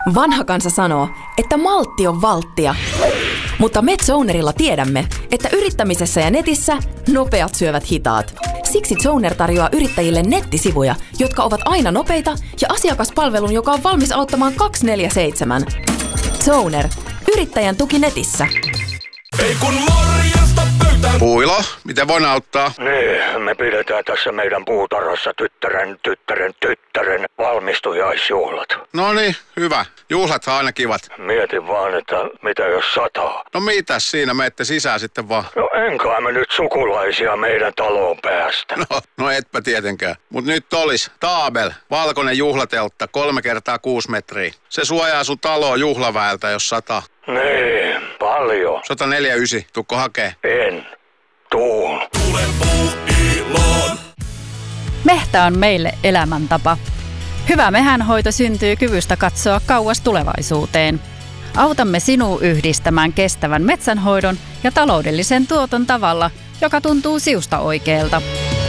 Vanha kansa sanoo, että maltti on valttia. Mutta MedZonerilla tiedämme, että yrittämisessä ja netissä nopeat syövät hitaat. Siksi Zoner tarjoaa yrittäjille nettisivuja, jotka ovat aina nopeita ja asiakaspalvelun, joka on valmis auttamaan 24/7. Zoner. Yrittäjän tuki netissä. Ei kun morjesta pöytään. Puilo, miten voin auttaa? Niin, me pidetään tässä meidän puutarhassa tyttären valmistujaisjuhlat. No niin, hyvä. Juhlat on aina kivat. Mietin vaan, että mitä jos sataa. No mitäs siinä, menette sisään sitten vaan. No enkä me nyt sukulaisia meidän taloon päästä. No etpä tietenkään. Mut nyt olis Taabel, valkoinen juhlateltta, 3x6 metriä. Se suojaa sun taloa juhlaväeltä, jos sataa. Niin, paljon. 149, tukko hakee? En. Tuun. Tule Puuiloon. Mehtä on meille elämäntapa. Hyvä mehänhoito syntyy kyvystä katsoa kauas tulevaisuuteen. Autamme sinua yhdistämään kestävän metsänhoidon ja taloudellisen tuoton tavalla, joka tuntuu siusta oikealta.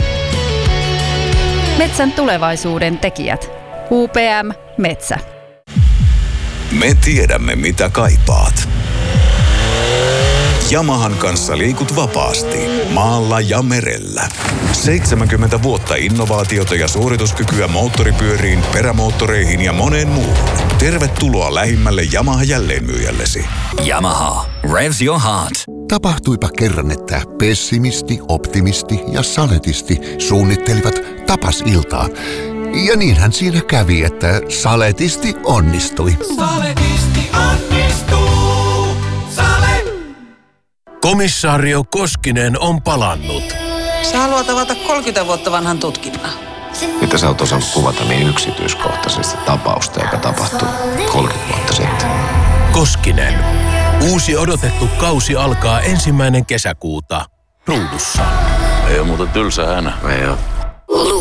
Metsän tulevaisuuden tekijät. UPM Metsä. Me tiedämme, mitä kaipaat. Yamahan kanssa liikut vapaasti, maalla ja merellä. 70 vuotta innovaatiota ja suorituskykyä moottoripyöriin, perämoottoreihin ja moneen muuhun. Tervetuloa lähimmälle Yamaha-jälleenmyyjällesi. Yamaha. Revs your heart. Tapahtuipa kerran, että pessimisti, optimisti ja saletisti suunnittelivat tapasiltaa. Ja niinhän siinä kävi, että saletisti onnistui. Saletisti onnistuu. Komissaario Koskinen on palannut. Sä haluat avata 30 vuotta vanhan tutkinnan. Mitä sä oot osannut kuvata niin yksityiskohtaisesti tapausta, joka tapahtui 30 vuotta sitten? Koskinen. Uusi odotettu kausi alkaa 1. kesäkuuta. Ruudussa. Ei oo muuten tylsä hänä. Ei oo.